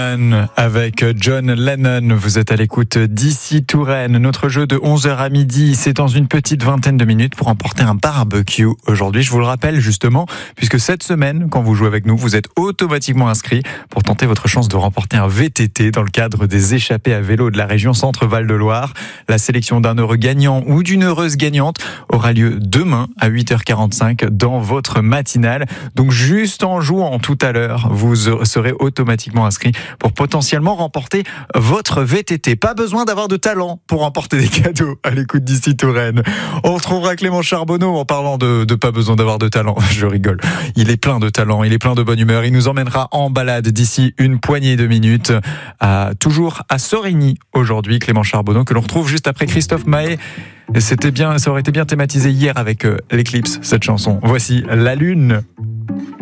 Avec John Lennon, vous êtes à l'écoute d'ici Touraine. Notre jeu de 11h à midi, c'est dans une petite vingtaine de minutes pour emporter un barbecue. Aujourd'hui, je vous le rappelle justement, puisque cette semaine, quand vous jouez avec nous, vous êtes automatiquement inscrit pour tenter votre chance de remporter un VTT dans le cadre des échappées à vélo de la région Centre-Val de Loire. La sélection d'un heureux gagnant ou d'une heureuse gagnante aura lieu demain à 8h45 dans votre matinale. Donc juste en jouant tout à l'heure, vous serez automatiquement inscrit pour potentiellement remporter votre VTT. Pas besoin d'avoir de talent pour remporter des cadeaux à l'écoute d'ici Touraine. On retrouvera Clément Charbonneau en parlant de pas besoin d'avoir de talent. Je rigole. Il est plein de talent, il est plein de bonne humeur. Il nous emmènera en balade d'ici une poignée de minutes, toujours à Sorigny aujourd'hui. Clément Charbonneau que l'on retrouve juste après Christophe Maé. Ça aurait été bien thématisé hier avec l'éclipse, cette chanson. Voici La Lune.